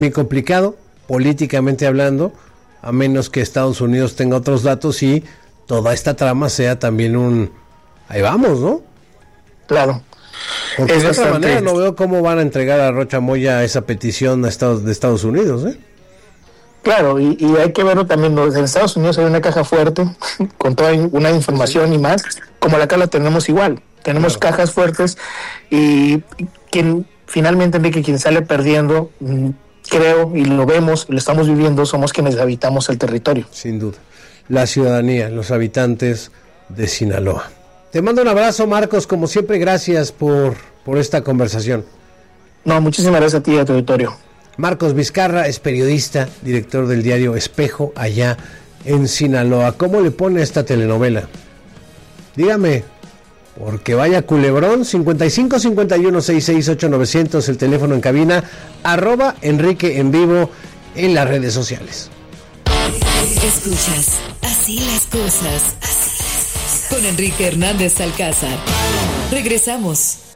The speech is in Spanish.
muy complicado, políticamente hablando, a menos que Estados Unidos tenga otros datos y toda esta trama sea también un... Ahí vamos, ¿no? Claro. Porque de otra manera no veo cómo van a entregar a Rocha Moya esa petición de Estados Unidos, ¿eh? Claro, y hay que verlo también. En Estados Unidos hay una caja fuerte con toda una información y más, como acá la tenemos igual. Tenemos cajas fuertes y quien finalmente, Enrique, quien sale perdiendo, creo, y lo vemos, lo estamos viviendo, somos quienes habitamos el territorio. Sin duda. La ciudadanía, los habitantes de Sinaloa. Te mando un abrazo, Marcos, como siempre, gracias por esta conversación. No, muchísimas gracias a ti y a tu auditorio. Marcos Vizcarra es periodista, director del diario Espejo, allá en Sinaloa. ¿Cómo le pone esta telenovela? Dígame, porque vaya culebrón. 55 51 668 900, el teléfono en cabina, @Enrique en vivo en las redes sociales. Escuchas Así las cosas con Enrique Hernández Alcázar. Regresamos.